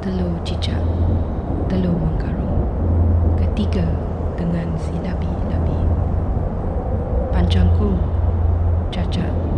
telur cicak, telur mengkarung. Ketiga, dengan si labi-labi. Pancangku, cacat